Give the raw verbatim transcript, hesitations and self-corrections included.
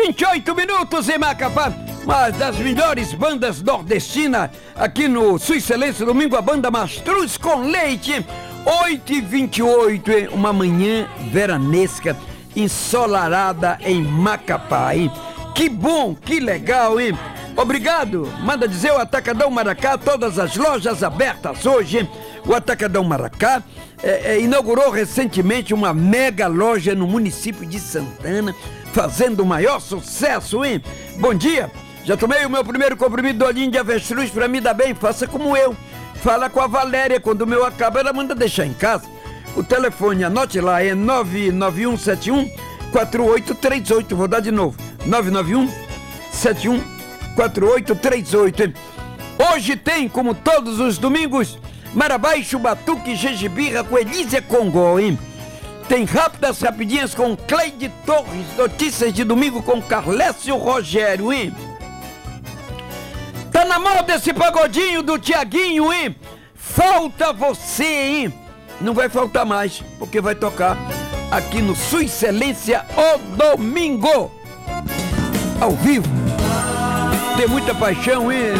vinte e oito minutos em Macapá, uma das melhores bandas nordestinas aqui no Sua Excelência Domingo, a banda Mastruz com Leite. Oito e vinte e oito, hein? Uma manhã veranesca, ensolarada em Macapá, hein? Que bom, que legal, hein? Obrigado, manda dizer o Atacadão Maracá, todas as lojas abertas hoje, hein? O Atacadão Maracá é, é, inaugurou recentemente uma mega loja no município de Santana, fazendo o maior sucesso, hein? Bom dia, já tomei o meu primeiro comprimido do olhinho de avestruz, pra mim dar bem, faça como eu. Fala com a Valéria, quando o meu acaba, ela manda deixar em casa. O telefone, anote lá, é nove nove um sete um quatro oito três oito, vou dar de novo, nove nove um sete um quatro oito três oito. Hein? Hoje tem, como todos os domingos, Marabá e Chubatuque e Gengibirra com Elísia Congó, hein? Tem Rápidas Rapidinhas com Cleide Torres, notícias de domingo com Carlécio Rogério, hein? Tá na moda esse pagodinho do Tiaguinho, hein? Falta você, hein? Não vai faltar mais, porque vai tocar aqui no Sua Excelência o domingo. Ao vivo. Tem muita paixão, hein?